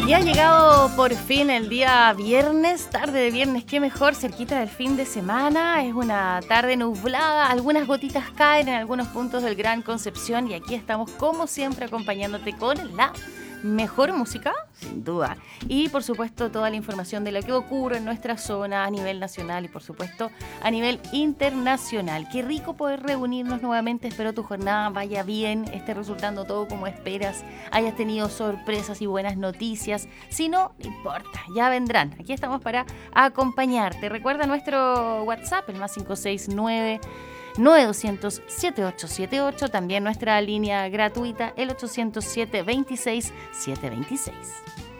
Y ha llegado por fin el día viernes, tarde de viernes, qué mejor, cerquita del fin de semana. Es una tarde nublada, algunas gotitas caen en algunos puntos del Gran Concepción y aquí estamos como siempre acompañándote con la mejor música, sin duda. Y por supuesto toda la información de lo que ocurre en nuestra zona a nivel nacional y por supuesto a nivel internacional. Qué rico poder reunirnos nuevamente, espero tu jornada vaya bien, esté resultando todo como esperas, hayas tenido sorpresas y buenas noticias. Si no, no importa, ya vendrán. Aquí estamos para acompañarte. Recuerda nuestro WhatsApp, el más 569 9200 7878, también nuestra línea gratuita, el 807 26 726.